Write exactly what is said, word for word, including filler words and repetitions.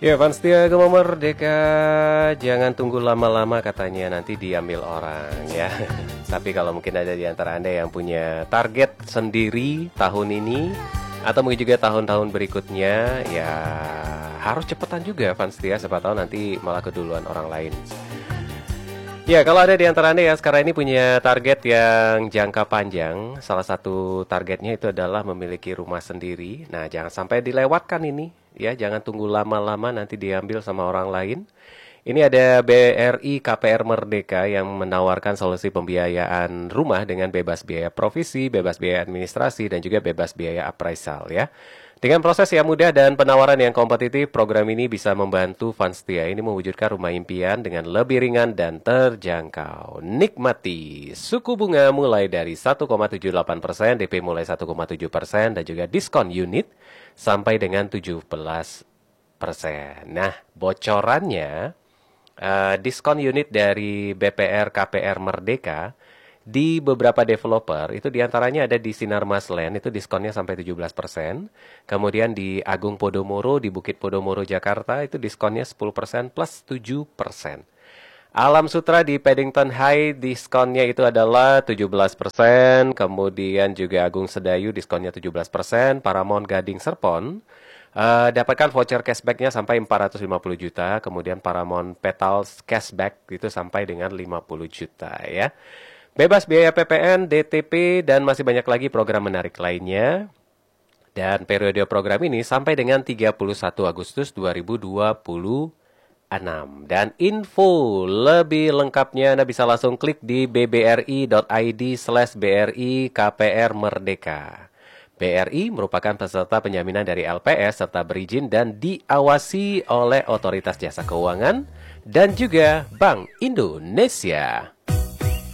Ya, fans Setia Gema Merdeka, jangan tunggu lama-lama katanya nanti diambil orang ya. Tapi kalau mungkin ada di antara Anda yang punya target sendiri tahun ini atau mungkin juga tahun-tahun berikutnya, ya harus cepetan juga fans Setia, siapa tahu nanti malah keduluan orang lain. Ya, kalau ada di antara Anda yang sekarang ini punya target yang jangka panjang, salah satu targetnya itu adalah memiliki rumah sendiri. Nah, jangan sampai dilewatkan ini, ya, jangan tunggu lama-lama nanti diambil sama orang lain. Ini ada B R I K P R Merdeka yang menawarkan solusi pembiayaan rumah dengan bebas biaya provisi, bebas biaya administrasi, dan juga bebas biaya appraisal, ya. Dengan proses yang mudah dan penawaran yang kompetitif, program ini bisa membantu fans Setia ini mewujudkan rumah impian dengan lebih ringan dan terjangkau. Nikmati suku bunga mulai dari satu koma tujuh delapan persen, D P mulai satu koma tujuh persen, dan juga diskon unit sampai dengan tujuh belas persen. Nah, bocorannya, uh, diskon unit dari B P R K P R Merdeka di beberapa developer, itu diantaranya ada di Sinarmas Land, itu diskonnya sampai tujuh belas persen. Kemudian di Agung Podomoro, di Bukit Podomoro, Jakarta, itu diskonnya sepuluh persen plus tujuh persen. Alam Sutra di Paddington High, diskonnya itu adalah tujuh belas persen. Kemudian juga Agung Sedayu, diskonnya tujuh belas persen. Paramount Gading Serpon, Uh, dapatkan voucher cashbacknya sampai empat ratus lima puluh juta. Kemudian Paramount Petals cashback itu sampai dengan lima puluh juta, ya. Bebas biaya P P N, D T P, dan masih banyak lagi program menarik lainnya. Dan periode program ini sampai dengan tiga puluh satu Agustus dua ribu dua puluh enam. Dan info lebih lengkapnya Anda bisa langsung klik di bbri.id slash BRI KPR Merdeka. B R I merupakan peserta penjaminan dari L P S serta berizin dan diawasi oleh Otoritas Jasa Keuangan dan juga Bank Indonesia.